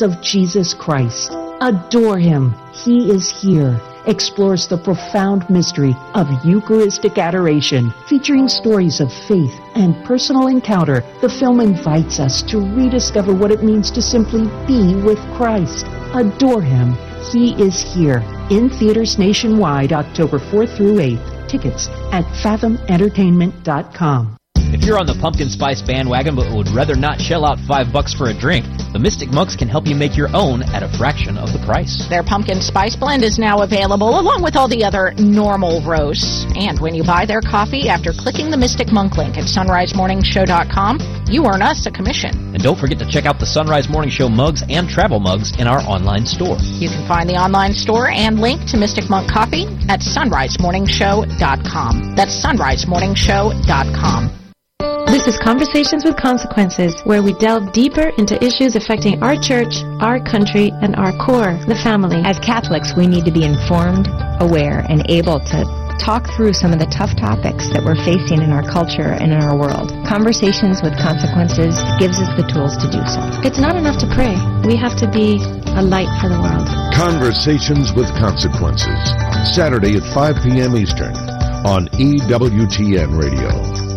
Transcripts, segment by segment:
of Jesus Christ. Adore him. He is here. Explores the profound mystery of Eucharistic adoration. Featuring stories of faith and personal encounter, the film invites us to rediscover what it means to simply be with Christ. Adore him. He is here. In theaters nationwide, October 4th through 8th. Tickets at fathomentertainment.com. If you're on the pumpkin spice bandwagon but would rather not shell out $5 for a drink, the Mystic Monks can help you make your own at a fraction of the price. Their pumpkin spice blend is now available along with all the other normal roasts. And when you buy their coffee after clicking the Mystic Monk link at sunrisemorningshow.com, you earn us a commission. And don't forget to check out the Sunrise Morning Show mugs and travel mugs in our online store. You can find the online store and link to Mystic Monk Coffee at sunrisemorningshow.com. That's sunrisemorningshow.com. This is Conversations with Consequences, where we delve deeper into issues affecting our church, our country, and our core, the family. As Catholics, we need to be informed, aware, and able to talk through some of the tough topics that we're facing in our culture and in our world. Conversations with Consequences gives us the tools to do so. It's not enough to pray. We have to be a light for the world. Conversations with Consequences, Saturday at 5 p.m. Eastern on EWTN Radio.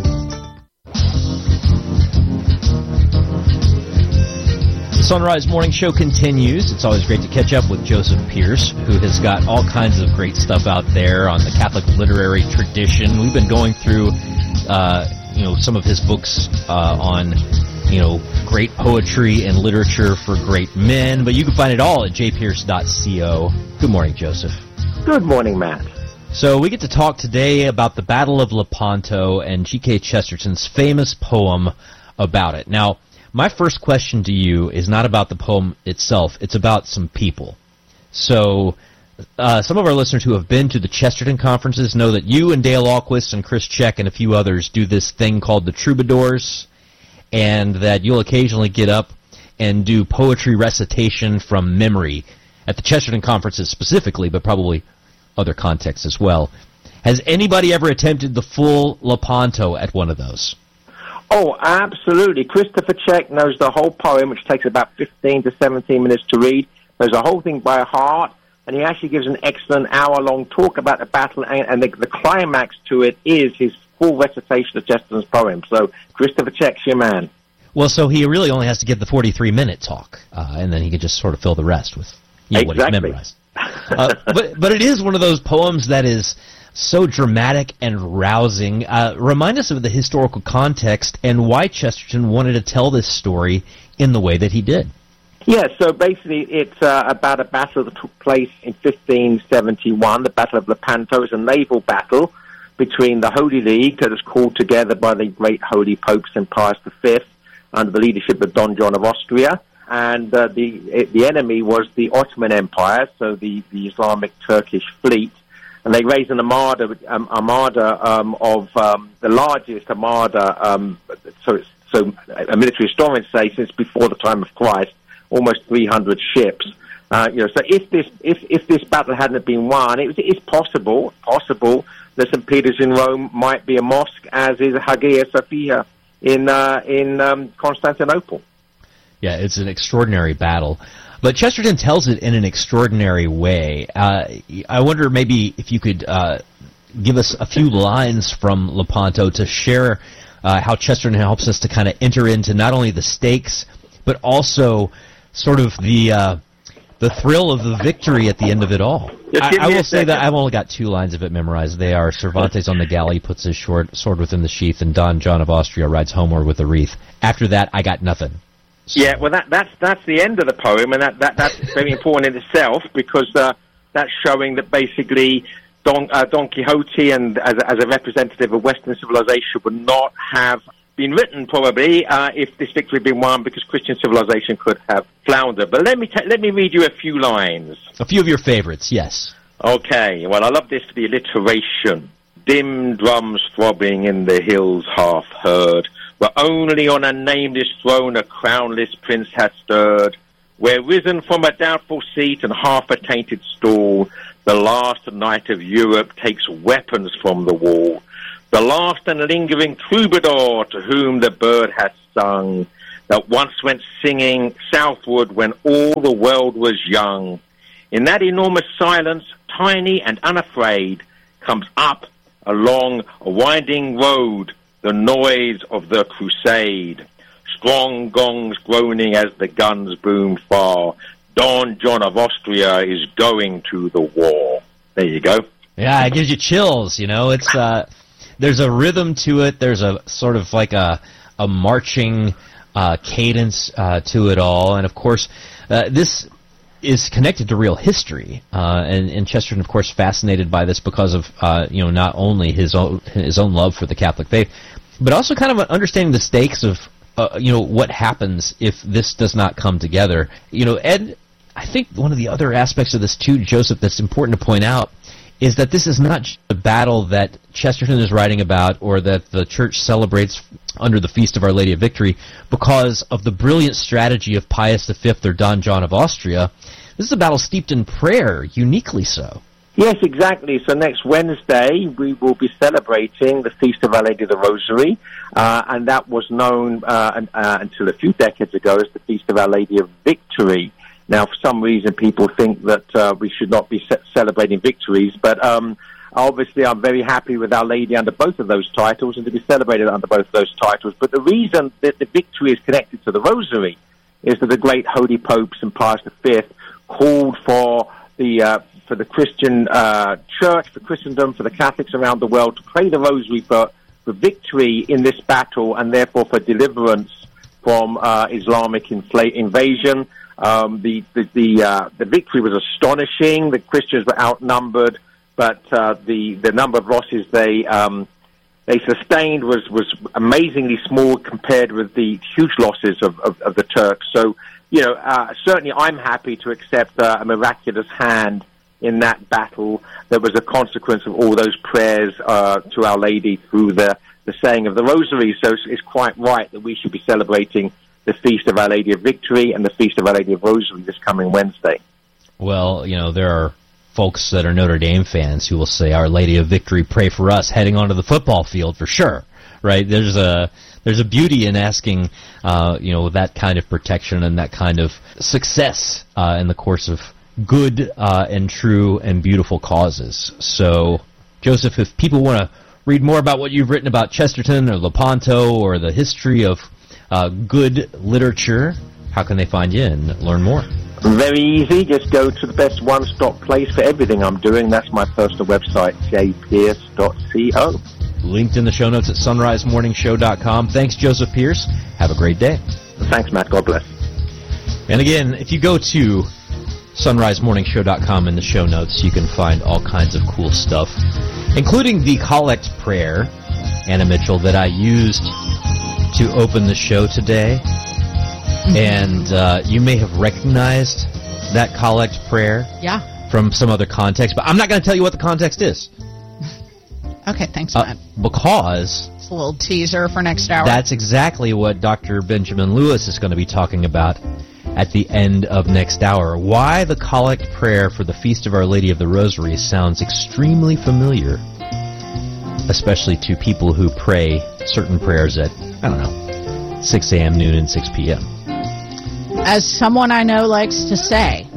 Sunrise Morning Show continues. It's always great to catch up with Joseph Pearce, who has got all kinds of great stuff out there on the Catholic literary tradition. We've been going through, some of his books on, great poetry and literature for great men, but you can find it all at jpearce.co. Good morning, Joseph. Good morning, Matt. So we get to talk today about the Battle of Lepanto and G.K. Chesterton's famous poem about it. Now, my first question to you is not about the poem itself. It's about some people. So some of our listeners who have been to the Chesterton conferences know that you and Dale Ahlquist and Chris Check and a few others do this thing called the Troubadours, and that you'll occasionally get up and do poetry recitation from memory at the Chesterton conferences specifically, but probably other contexts as well. Has anybody ever attempted the full Lepanto at one of those? Oh, absolutely. Christopher Check knows the whole poem, which takes about 15 to 17 minutes to read. Knows the whole thing by heart, and he actually gives an excellent hour-long talk about the battle, and the climax to it is his full recitation of Chesterton's poem. So Christopher Check's your man. Well, so he really only has to give the 43-minute talk, and then he can just sort of fill the rest with what he's memorized. But it is one of those poems that is so dramatic and rousing. Remind us of the historical context and why Chesterton wanted to tell this story in the way that he did. Yeah, so basically it's about a battle that took place in 1571, the Battle of Lepanto. It's a naval battle between the Holy League that was called together by the great Holy Pope St. Pius V under the leadership of Don John of Austria. And the enemy was the Ottoman Empire, so the Islamic Turkish fleet. And they raised an armada of the largest armada, so a military historian say since before the time of Christ, almost 300 ships. So if this battle hadn't been won, it's possible that St. Peter's in Rome might be a mosque, as is Hagia Sophia in Constantinople. Yeah, it's an extraordinary battle. But Chesterton tells it in an extraordinary way. I wonder maybe if you could give us a few lines from Lepanto to share how Chesterton helps us to kind of enter into not only the stakes, but also sort of the thrill of the victory at the end of it all. I will say that I've only got 2 lines of it memorized. They are, Cervantes on the galley puts his sword within the sheath, and Don John of Austria rides homeward with a wreath. After that, I got nothing. So. Yeah, well, that's the end of the poem, and that's very important in itself, because that's showing that basically Don Quixote, and as a representative of Western civilization, would not have been written probably if this victory had been won, because Christian civilization could have floundered. But let me read you a few lines. A few of your favorites, yes. Okay, well, I love this for the alliteration. Dim drums throbbing in the hills half heard, where only on a nameless throne a crownless prince had stirred, where risen from a doubtful seat and half a tainted stall, the last knight of Europe takes weapons from the wall, the last and lingering troubadour to whom the bird hath sung, that once went singing southward when all the world was young. In that enormous silence, tiny and unafraid, comes up along a winding road the noise of the crusade. Strong gongs groaning as the guns boom far. Don John of Austria is going to the war. There you go. Yeah, it gives you chills, you know. It's there's a rhythm to it. There's a sort of like a marching cadence to it all. And, of course, this is connected to real history. And Chesterton, of course, fascinated by this because of, not only his own love for the Catholic faith, but also kind of understanding the stakes of, what happens if this does not come together. Ed, I think one of the other aspects of this, too, Joseph, that's important to point out is that this is not just a battle that Chesterton is writing about or that the Church celebrates under the Feast of Our Lady of Victory because of the brilliant strategy of Pius V or Don John of Austria. This is a battle steeped in prayer, uniquely so. Yes, exactly. So next Wednesday, we will be celebrating the Feast of Our Lady of the Rosary, and that was known until a few decades ago as the Feast of Our Lady of Victory. Now, for some reason, people think that we should not be celebrating victories, but obviously I'm very happy with Our Lady under both of those titles and to be celebrated under both of those titles. But the reason that the victory is connected to the Rosary is that the great Holy Pope, St. Pius V, called for the Christian Church, for Christendom, for the Catholics around the world to pray the Rosary for victory in this battle and therefore for deliverance from Islamic invasion. The victory was astonishing. The Christians were outnumbered, but the number of losses they sustained was amazingly small compared with the huge losses of the Turks. So, certainly I'm happy to accept a miraculous hand in that battle that was a consequence of all those prayers to Our Lady through the saying of the Rosary. So it's quite right that we should be celebrating the Feast of Our Lady of Victory and the Feast of Our Lady of Rosary this coming Wednesday. Well, there are folks that are Notre Dame fans who will say, Our Lady of Victory, pray for us, heading onto the football field for sure, right? There's a beauty in asking, that kind of protection and that kind of success in the course of good and true and beautiful causes. So, Joseph, if people want to read more about what you've written about Chesterton or Lepanto or the history of good literature, how can they find you and learn more? Very easy. Just go to the best one-stop place for everything I'm doing. That's my personal website, jpierce.co. Linked in the show notes at sunrisemorningshow.com. Thanks, Joseph Pearce. Have a great day. Thanks, Matt. God bless. And again, if you go to sunrisemorningshow.com in the show notes, you can find all kinds of cool stuff, including the collect prayer, Anna Mitchell, that I used to open the show today. And you may have recognized that collect prayer from some other context, but I'm not going to tell you what the context is. Okay, thanks, Matt. Because it's a little teaser for next hour. That's exactly what Dr. Benjamin Lewis is going to be talking about at the end of next hour. Why the collect prayer for the Feast of Our Lady of the Rosary sounds extremely familiar, especially to people who pray certain prayers at, 6 a.m., noon, and 6 p.m. As someone I know likes to say,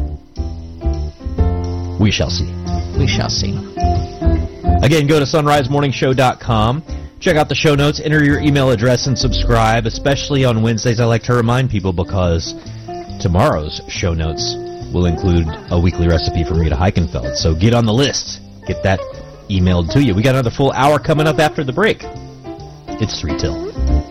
we shall see. We shall see. Again, go to sunrisemorningshow.com. Check out the show notes, enter your email address, and subscribe, especially on Wednesdays. I like to remind people because tomorrow's show notes will include a weekly recipe from Rita Heikenfeld. So get on the list. Get that emailed to you. We got another full hour coming up after the break. It's 3 till.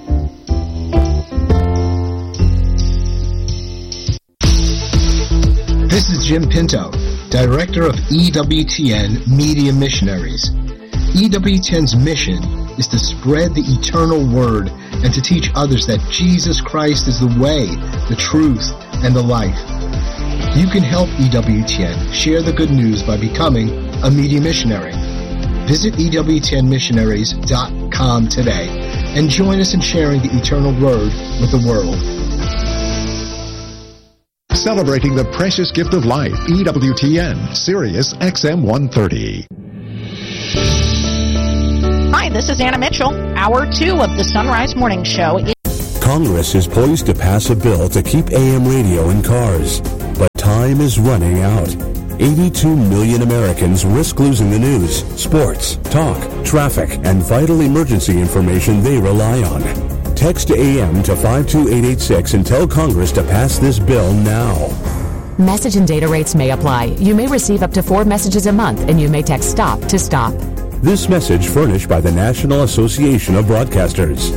This is Jim Pinto, Director of EWTN Media Missionaries. EWTN's mission is to spread the eternal word and to teach others that Jesus Christ is the way, the truth, and the life. You can help EWTN share the good news by becoming a media missionary. Visit EWTNmissionaries.com today and join us in sharing the eternal word with the world. Celebrating the precious gift of life, EWTN, Sirius XM 130. Hi, this is Anna Mitchell, Hour 2 of the Sunrise Morning Show. Congress is poised to pass a bill to keep AM radio in cars, but time is running out. 82 million Americans risk losing the news, sports, talk, traffic, and vital emergency information they rely on. Text AM to 52886 and tell Congress to pass this bill now. Message and data rates may apply. You may receive up to 4 messages a month, and you may text STOP to STOP. This message furnished by the National Association of Broadcasters.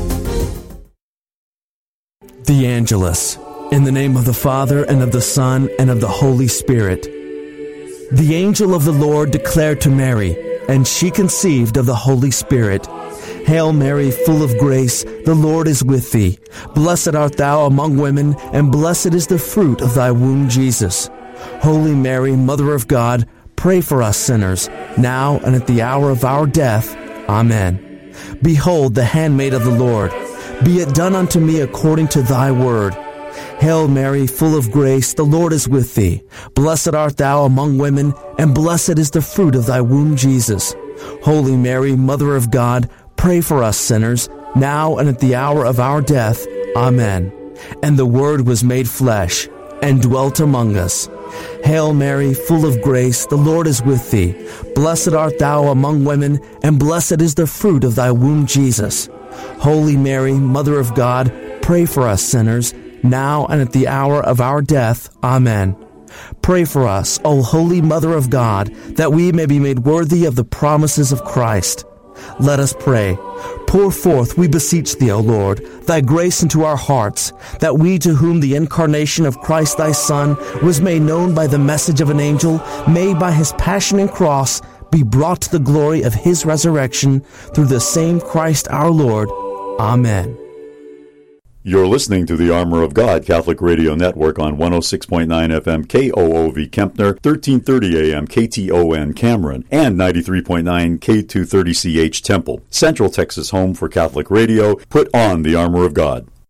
The Angelus. In the name of the Father, and of the Son, and of the Holy Spirit. The angel of the Lord declared to Mary, and she conceived of the Holy Spirit. Hail Mary, full of grace, the Lord is with thee. Blessed art thou among women, and blessed is the fruit of thy womb, Jesus. Holy Mary, Mother of God, pray for us sinners, now and at the hour of our death. Amen. Behold, the handmaid of the Lord. Be it done unto me according to thy word. Hail Mary, full of grace, the Lord is with thee. Blessed art thou among women, and blessed is the fruit of thy womb, Jesus. Holy Mary, Mother of God, pray for us sinners, now and at the hour of our death. Amen. And the Word was made flesh, and dwelt among us. Hail Mary, full of grace, the Lord is with thee. Blessed art thou among women, and blessed is the fruit of thy womb, Jesus. Holy Mary, Mother of God, pray for us sinners, now and at the hour of our death. Amen. Pray for us, O Holy Mother of God, that we may be made worthy of the promises of Christ. Let us pray. Pour forth, we beseech thee, O Lord, thy grace into our hearts, that we, to whom the incarnation of Christ thy Son was made known by the message of an angel, may by his passion and cross be brought to the glory of his resurrection, through the same Christ our Lord. Amen. You're listening to the Armor of God Catholic Radio Network on 106.9 FM KOOV Kempner, 1330 AM KTON Cameron, and 93.9 K230CH Temple. Central Texas home for Catholic radio. Put on the Armor of God.